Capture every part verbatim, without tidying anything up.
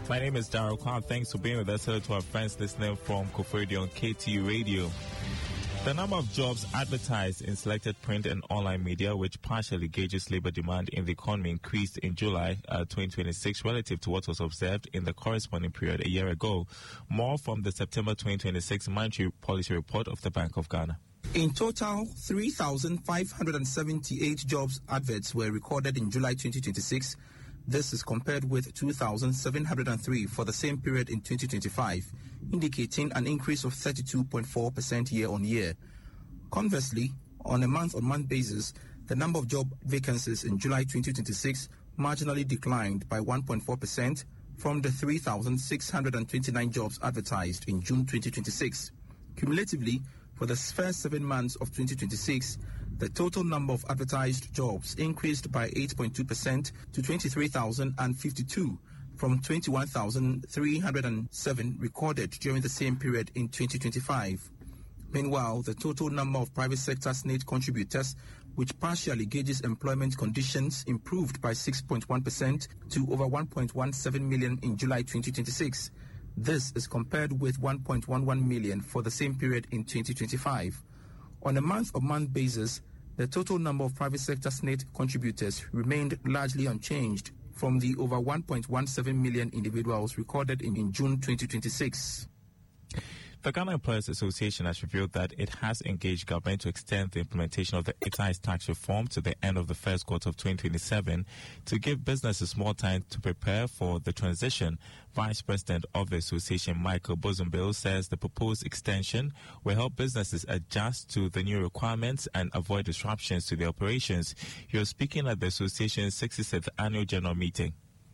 My name is Daryl Kwan. Thanks for being with us. Hello to our friends listening from Koforidua on K T U Radio. The number of jobs advertised in selected print and online media, which partially gauges labor demand in the economy, increased in July uh, twenty twenty-six relative to what was observed in the corresponding period a year ago. More from the September twenty twenty-six Monetary Policy Report of the Bank of Ghana. In total, three thousand five hundred seventy-eight jobs adverts were recorded in July twenty twenty-six. This is compared with two thousand seven hundred three for the same period in twenty twenty-five, indicating an increase of thirty-two point four percent year-on-year. Conversely, on a month-on-month basis, the number of job vacancies in July twenty twenty-six marginally declined by one point four percent from the three thousand six hundred twenty-nine jobs advertised in June twenty twenty-six. Cumulatively, for the first seven months of twenty twenty-six, the total number of advertised jobs increased by eight point two percent to twenty-three thousand fifty-two from twenty-one thousand three hundred seven recorded during the same period in twenty twenty-five. Meanwhile, the total number of private sector S N A T contributors, which partially gauges employment conditions, improved by six point one percent to over one point one seven million in July twenty twenty-six. This is compared with one point one one million for the same period in twenty twenty-five. On a month-on-month basis, the total number of private sector S N A T contributors remained largely unchanged from the over one point one seven million individuals recorded in, in June twenty twenty-six. The Ghana Employers Association has revealed that it has engaged government to extend the implementation of the excise tax reform to the end of the first quarter of twenty twenty-seven to give businesses more time to prepare for the transition. Vice President of the association, Michael Bozumbel, says the proposed extension will help businesses adjust to the new requirements and avoid disruptions to their operations. He was speaking at the association's sixty-sixth annual general meeting.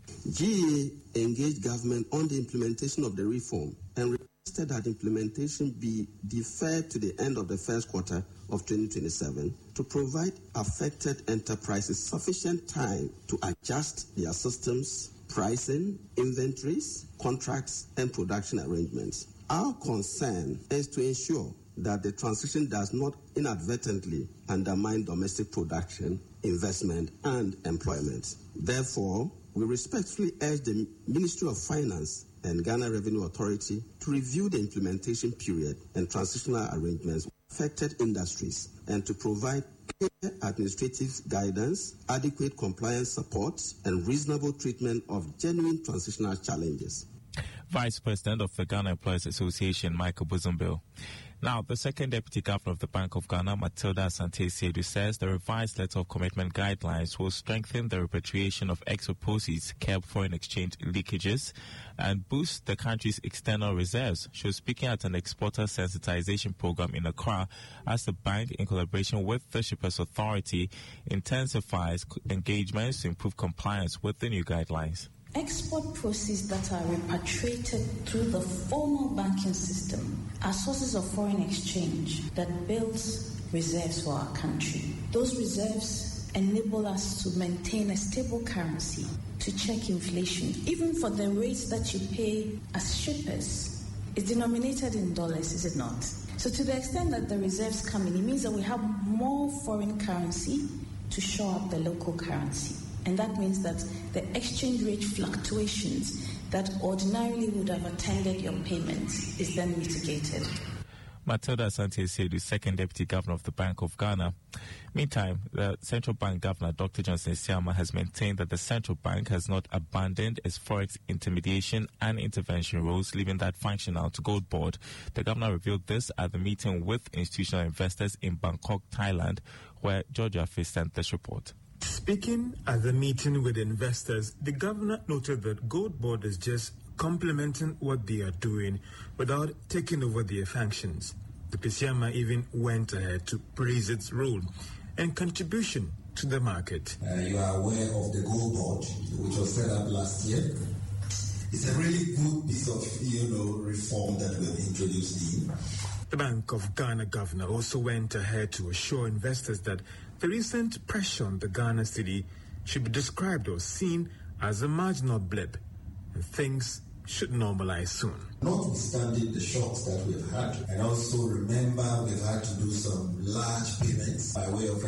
G E A engaged government on the implementation of the reform and requested that implementation be deferred to the end of the first quarter of twenty twenty-seven to provide affected enterprises sufficient time to adjust their systems, pricing, inventories, contracts, and production arrangements. Our concern is to ensure that the transition does not inadvertently undermine domestic production, investment, and employment. Therefore, we respectfully urge the Ministry of Finance and Ghana Revenue Authority to review the implementation period and transitional arrangements with affected industries and to provide clear administrative guidance, adequate compliance support, and reasonable treatment of genuine transitional challenges. Vice President of the Ghana Employers Association, Michael Bozumbel. Now, the second Deputy Governor of the Bank of Ghana, Matilda Asante-Siedu, says the revised letter of commitment guidelines will strengthen the repatriation of export proceeds, curb foreign exchange leakages, and boost the country's external reserves. She was speaking at an exporter sensitization program in Accra as the bank, in collaboration with the Shippers Authority, intensifies engagements to improve compliance with the new guidelines. Export proceeds that are repatriated through the formal banking system are sources of foreign exchange that builds reserves for our country. Those reserves enable us to maintain a stable currency to check inflation. Even for the rates that you pay as shippers, it's denominated in dollars, is it not? So to the extent that the reserves come in, it means that we have more foreign currency to shore up the local currency. And that means that the exchange rate fluctuations that ordinarily would have attended your payments is then mitigated. Matilda Asante-Siedu, second Deputy Governor of the Bank of Ghana. Meantime, the Central Bank Governor, Doctor Johnson Isiama, has maintained that the Central Bank has not abandoned its forex intermediation and intervention roles, leaving that functional to Gold Board. The Governor revealed this at the meeting with institutional investors in Bangkok, Thailand, where Georgia Fay sent this report. Speaking at the meeting with investors, the governor noted that Gold Board is just complementing what they are doing without taking over their functions. The Isiama even went ahead to praise its role and contribution to the market. Uh, you are aware of the Gold Board, which was set up last year. It's a really good piece of, you know, reform that we've introduced in. The Bank of Ghana governor also went ahead to assure investors that the recent pressure on the Ghana cedi should be described or seen as a marginal blip, and things should normalize soon. Notwithstanding the shocks that we've had, and also remember we've had to do some large payments by way of